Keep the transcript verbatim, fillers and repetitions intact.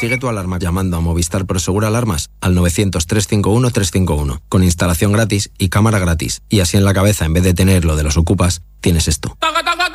Consigue tu alarma llamando a Movistar Prosegur Alarmas al novecientos, trescientos cincuenta y uno, trescientos cincuenta y uno, con instalación gratis y cámara gratis. Y así en la cabeza, en vez de tener lo de los ocupas, tienes esto.